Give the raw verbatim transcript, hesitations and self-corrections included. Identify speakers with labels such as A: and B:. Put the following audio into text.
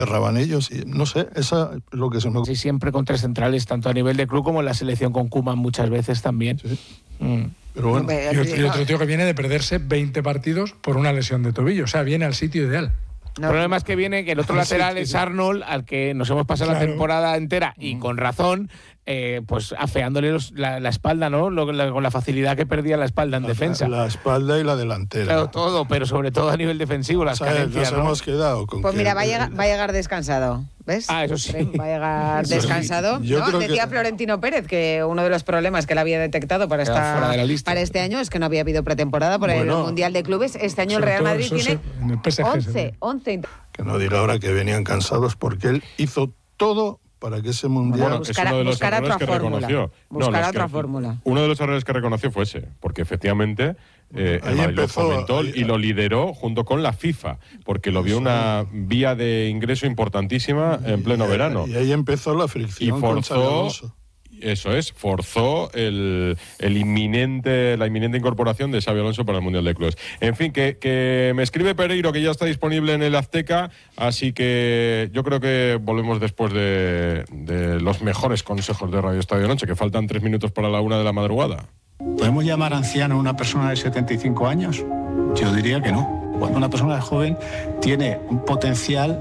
A: cerraban ellos, y no sé, esa es lo que se me...
B: Sí, siempre con tres centrales, tanto a nivel de club como en la selección con Koeman muchas veces también.
A: Sí.
B: Mm.
A: Pero bueno.
C: Y otro, y otro tío que viene de perderse veinte partidos por una lesión de tobillo, o sea, viene al sitio ideal.
B: No. El problema es que viene que el otro lateral es Arnold, al que nos hemos pasado claro. la temporada entera, y con razón, eh, pues afeándole los, la, la espalda, ¿no? Lo, la, con la facilidad que perdía la espalda en
A: la,
B: defensa.
A: La espalda y la delantera.
B: Claro, todo, pero sobre todo a nivel defensivo, las carencias,
A: nos
B: ¿no?
A: hemos quedado con
D: Pues
A: que,
D: mira, va a, llegar, va a llegar descansado, ¿ves?
B: Ah, eso sí.
D: Va a llegar descansado.
A: Sí.
D: ¿No? Decía que... Florentino Pérez que uno de los problemas que él había detectado para, esta, para este año es que no había habido pretemporada por bueno, el Mundial de Clubes. Este año el Real Madrid tiene once, once.
A: Que no diga ahora que venían cansados porque él hizo todo para que ese mundial...
E: Bueno, buscar, es uno de los errores
D: otra
E: que
D: fórmula.
E: reconoció.
D: Buscar
E: no,
D: otra
E: que,
D: fórmula.
E: Uno de los errores que reconoció fue ese, porque efectivamente eh, el Madrid lo fomentó ahí, y lo lideró junto con la FIFA, porque lo vio sí. una vía de ingreso importantísima en pleno
A: y,
E: verano.
A: Y ahí empezó la fricción.
E: Y forzó... Eso es, forzó el, el inminente, la inminente incorporación de Xabi Alonso para el Mundial de Clubes. En fin, que, que me escribe Pereiro que ya está disponible en el Azteca, así que yo creo que volvemos después de, de los mejores consejos de Radio Estadio Noche, que faltan tres minutos para la una de la madrugada.
F: ¿Podemos llamar anciano a una persona de setenta y cinco años? Yo diría que no. Cuando una persona joven tiene un potencial